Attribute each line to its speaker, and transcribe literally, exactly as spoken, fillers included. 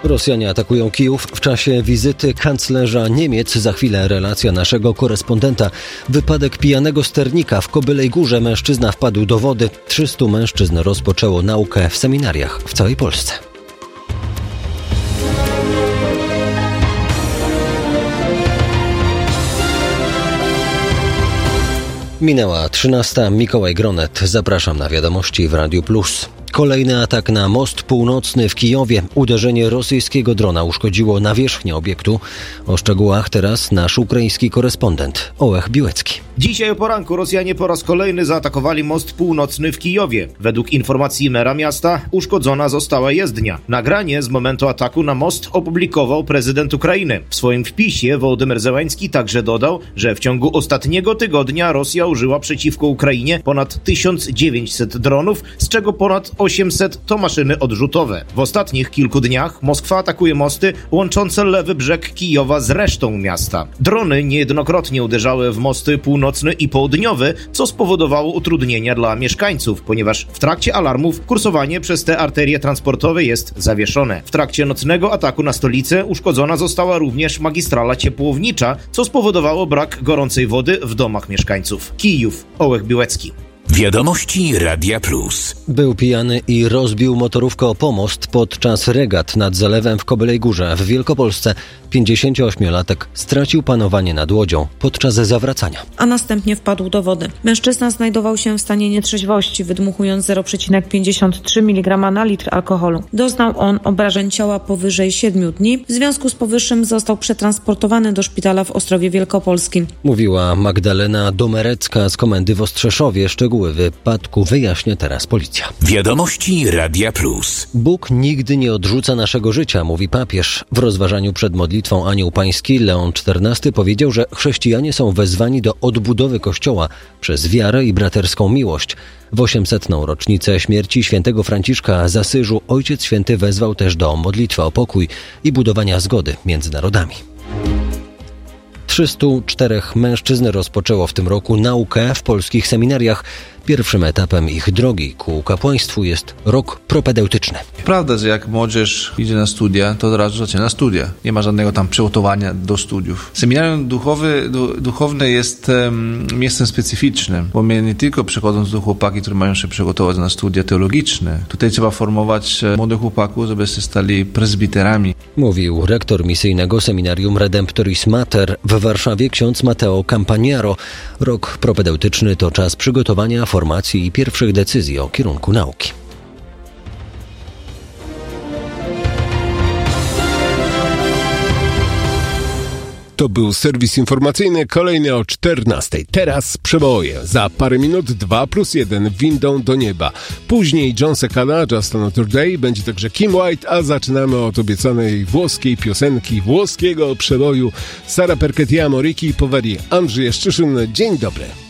Speaker 1: Rosjanie atakują Kijów w czasie wizyty kanclerza Niemiec. Za chwilę relacja naszego korespondenta. Wypadek pijanego sternika w Kobylej Górze. Mężczyzna wpadł do wody. trzystu mężczyzn rozpoczęło naukę w seminariach w całej Polsce. Minęła trzynasta. Mikołaj Gronet. Zapraszam na wiadomości w Radiu Plus. Kolejny atak na most północny w Kijowie. Uderzenie rosyjskiego drona uszkodziło nawierzchnię obiektu. O szczegółach teraz nasz ukraiński korespondent Ołech Biłecki.
Speaker 2: Dzisiaj o poranku Rosjanie po raz kolejny zaatakowali most północny w Kijowie. Według informacji mera miasta uszkodzona została jezdnia. Nagranie z momentu ataku na most opublikował prezydent Ukrainy. W swoim wpisie Wołodymyr Zełański także dodał, że w ciągu ostatniego tygodnia Rosja użyła przeciwko Ukrainie ponad tysiąc dziewięćset dronów, z czego ponad osiemset to maszyny odrzutowe. W ostatnich kilku dniach Moskwa atakuje mosty łączące lewy brzeg Kijowa z resztą miasta. Drony niejednokrotnie uderzały w mosty północny i południowy, co spowodowało utrudnienia dla mieszkańców, ponieważ w trakcie alarmów kursowanie przez te arterie transportowe jest zawieszone. W trakcie nocnego ataku na stolicę uszkodzona została również magistrala ciepłownicza, co spowodowało brak gorącej wody w domach mieszkańców. Kijów, Ołech Biłecki.
Speaker 3: Wiadomości Radia Plus.
Speaker 1: Był pijany i rozbił motorówkę o pomost podczas regat nad zalewem w Kobylej Górze w Wielkopolsce. pięćdziesięcioośmiolatek stracił panowanie nad łodzią podczas zawracania.
Speaker 4: A następnie wpadł do wody. Mężczyzna znajdował się w stanie nietrzeźwości, wydmuchując zero przecinek pięćdziesiąt trzy miligrama na litr alkoholu. Doznał on obrażeń ciała powyżej siedmiu dni. W związku z powyższym został przetransportowany do szpitala w Ostrowie Wielkopolskim.
Speaker 1: Mówiła Magdalena Domerecka z komendy w Ostrzeszowie. Szczegóły wypadku wyjaśnia teraz policja.
Speaker 3: Wiadomości Radia Plus.
Speaker 1: Bóg nigdy nie odrzuca naszego życia, mówi papież. W rozważaniu przed modlitwą Anioł Pański Leon czternasty powiedział, że chrześcijanie są wezwani do odbudowy Kościoła przez wiarę i braterską miłość. W osiemsetną rocznicę śmierci świętego Franciszka z Asyżu Ojciec Święty wezwał też do modlitwy o pokój i budowania zgody między narodami. trzystu czterech mężczyzn rozpoczęło w tym roku naukę w polskich seminariach. Pierwszym etapem ich drogi ku kapłaństwu jest rok propedeutyczny.
Speaker 5: Prawda, że jak młodzież idzie na studia, to od razu zaczyna studia. Nie ma żadnego tam przygotowania do studiów. Seminarium duchowe, du, duchowne jest um, miejscem specyficznym, bo my nie tylko przychodząc do chłopaki, którzy mają się przygotować na studia teologiczne. Tutaj trzeba formować młodych chłopaków, żeby się stali prezbiterami.
Speaker 1: Mówił rektor misyjnego seminarium Redemptoris Mater w Warszawie ksiądz Mateo Campagnaro. Rok propedeutyczny to czas przygotowania, formacji i pierwszych decyzji o kierunku nauki.
Speaker 6: To był serwis informacyjny, kolejny o czternastej. Teraz przeboje. Za parę minut dwa plus jeden windą do nieba. Później John Secada, Just Another Day, będzie także Kim White, a zaczynamy od obiecanej włoskiej piosenki, włoskiego przeboju Sara Perchettiamo, Ricky Poveri, Andrzej Jeszczyszyn. Dzień dobry.